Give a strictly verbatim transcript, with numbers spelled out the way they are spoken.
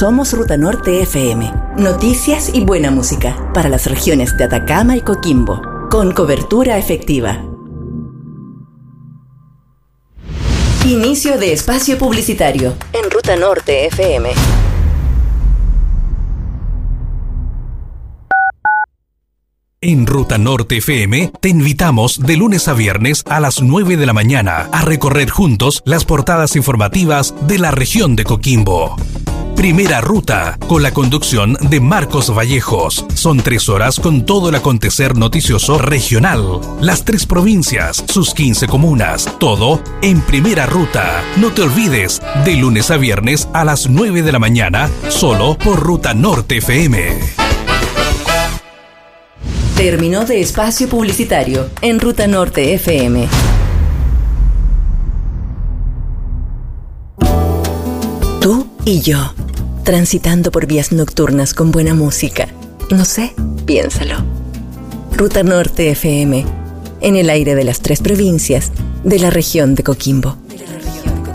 Somos Ruta Norte F M. Noticias y buena música para las regiones de Atacama y Coquimbo, con cobertura efectiva. Inicio de espacio publicitario en Ruta Norte F M. En Ruta Norte F M te invitamos de lunes a viernes a las nueve de la mañana a recorrer juntos las portadas informativas de la región de Coquimbo. Primera Ruta, con la conducción de Marcos Vallejos. Son tres horas con todo el acontecer noticioso regional. Las tres provincias, sus quince comunas, todo en Primera Ruta. No te olvides, de lunes a viernes a las nueve de la mañana, solo por Ruta Norte F M. Terminó de espacio publicitario en Ruta Norte F M. Tú y yo, transitando por vías nocturnas con buena música. No sé, piénsalo. Ruta Norte F M, en el aire de las tres provincias de la región de Coquimbo.